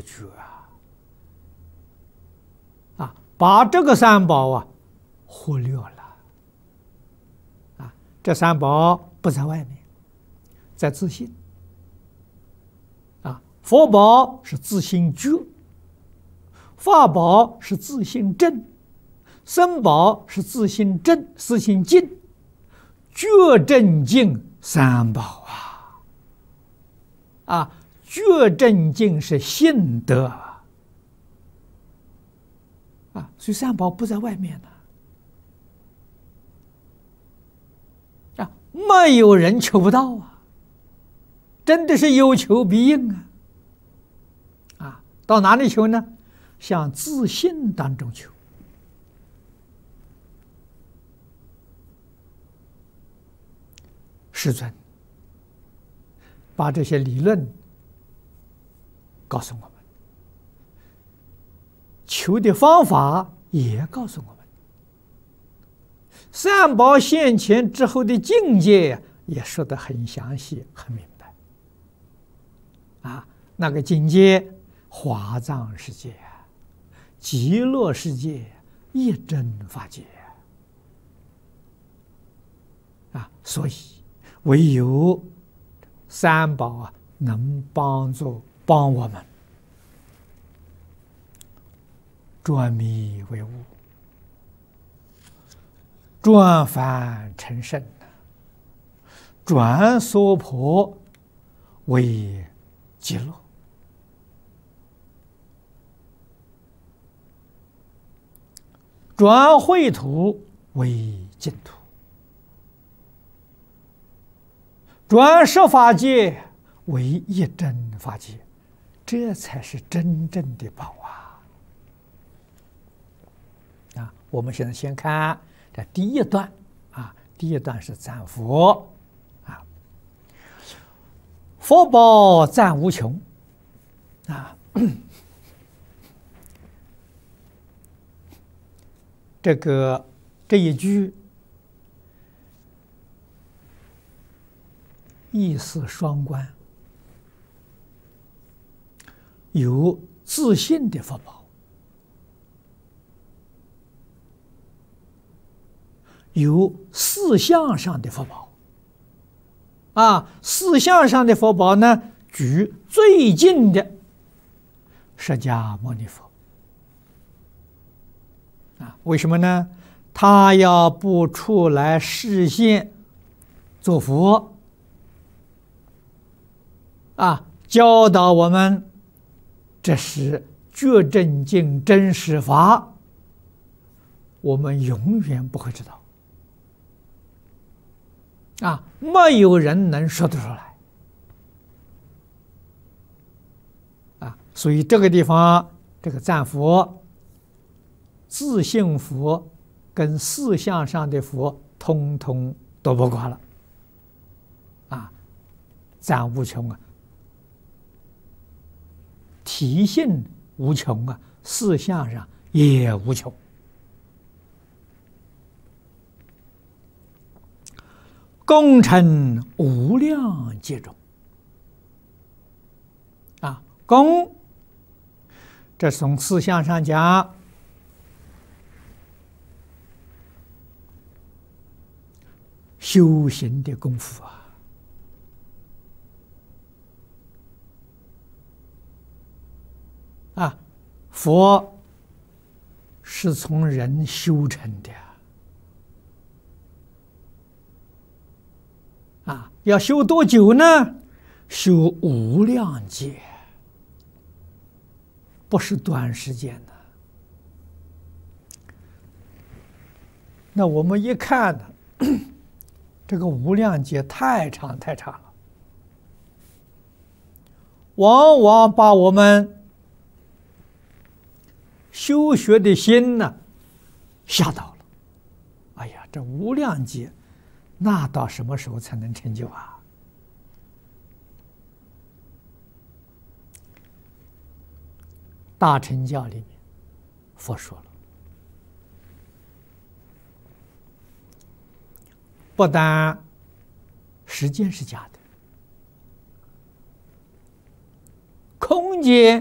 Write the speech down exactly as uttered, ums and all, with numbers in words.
觉啊！啊，把这个三宝啊忽略了啊！这三宝不在外面，在自信啊。佛宝是自性觉，法宝是自性正，僧宝是自性正、自性净，觉正净三宝啊！啊，觉正净是性德啊，所以三宝不在外面呢。啊，没有人求不到啊，真的是有求必应啊！啊，到哪里求呢？向自信当中求。世尊把这些理论告诉我们，求的方法也告诉我们，三宝现前之后的境界也说得很详细、很明白。啊，那个境界，华藏世界、极乐世界、一真法界啊，所以唯有三宝啊，能帮助帮我们转迷为悟，转凡成圣，转娑婆为极乐。转秽土为净土，转十法界为一真法界，这才是真正的宝啊！啊，我们现在先看这第一段啊，第一段是赞佛啊，佛宝赞无穷啊。这个这一句意思双关，有自信的佛宝，有四相上的佛宝。啊，四相上的佛宝呢，举最近的释迦牟尼佛。啊，为什么呢？他要不出来示现做佛啊，教导我们，这是觉正净真实法，我们永远不会知道啊，没有人能说得出来啊。所以这个地方，这个赞佛。自性佛跟四相上的佛通通都不管了啊，赞无穷啊，体性无穷啊，四相上也无穷。功成无量劫中啊，功，这从四相上讲。修行的功夫啊，啊，佛是从人修成的啊，要修多久呢？修无量劫，不是短时间的。那我们一看呢？这个无量劫太长太长了，往往把我们修学的心呢吓到了。哎呀，这无量劫，那到什么时候才能成就啊？大乘教里面，佛说了。不但时间是假的，空间